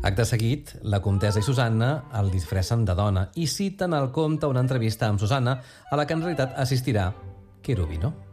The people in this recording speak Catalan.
Acte seguit, la comtessa i Susanna el disfressen de dona i citen al comte una entrevista amb Susanna a la que en realitat assistirà Cherubino.